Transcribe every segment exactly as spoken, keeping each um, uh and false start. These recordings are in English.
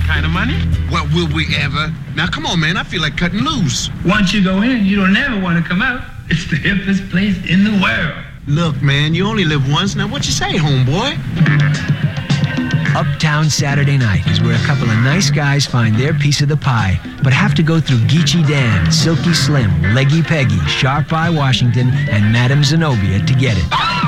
that kind of money. Well, will we ever? Now, come on, man. I feel like cutting loose. Once you go in, you don't never want to come out. It's the hippest place in the world. Look, man, you only live once. Now, what you say, homeboy? Uptown Saturday Night is where a couple of nice guys find their piece of the pie, but have to go through Geechee Dan, Silky Slim, Leggy Peggy, Sharp Eye Washington, and Madame Zenobia to get it.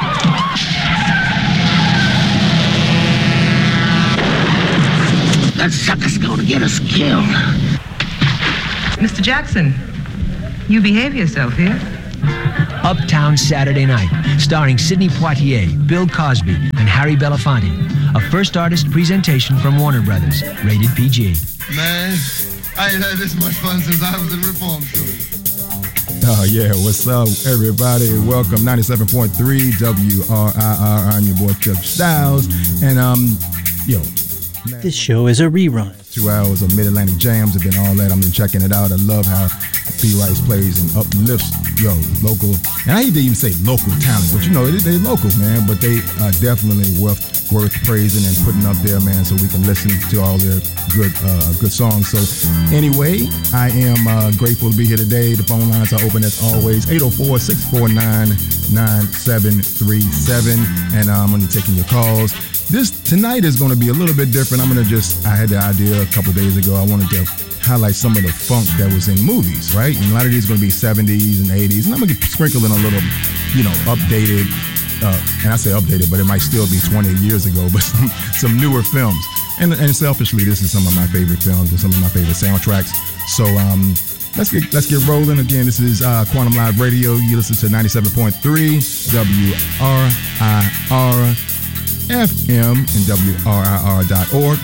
That sucker's gonna get us killed. Mister Jackson, you behave yourself here. Uptown Saturday Night, starring Sidney Poitier, Bill Cosby, and Harry Belafonte. A first artist presentation from Warner Brothers, rated P G. Man, I ain't had this much fun since I was in Reform School. Oh, yeah, what's up, everybody? Welcome, ninety-seven point three W R I R. I'm your boy, Chuck Styles. And, um, yo. This show is a rerun. Two hours of Mid-Atlantic jams have been all that. I've been checking it out. I love how B. Rice plays and uplifts, yo, local. And I hate to even say local talent, but you know, they, they local, man. But they are definitely worth worth praising and putting up there, man, so we can listen to all their good uh, good songs. So anyway, I am uh, grateful to be here today. The phone lines are open as always, eight oh four, six four nine, nine seven three seven. And uh, I'm going to be taking your calls. This tonight is going to be a little bit different. I'm going to just, I had the idea a couple of days ago. I wanted to highlight some of the funk that was in movies, right? And a lot of these are going to be seventies and eighties. And I'm going to sprinkle in a little, you know, updated, uh, and I say updated, but it might still be twenty years ago, but some, some newer films. And, and selfishly, this is some of my favorite films and some of my favorite soundtracks. So um, let's get let's get rolling. Again, this is uh, Quantum Live Radio. You listen to ninety-seven point three W R I R F M and W R I R dot org.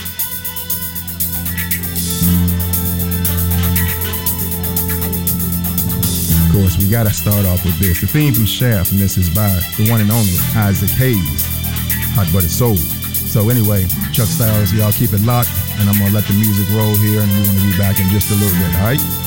Of course, we got to start off with this. The theme from Shaft, and this is by the one and only Isaac Hayes, Hot Buttered Soul. So anyway, Chuck Styles, y'all keep it locked, and I'm going to let the music roll here, and we're going to be back in just a little bit, all right?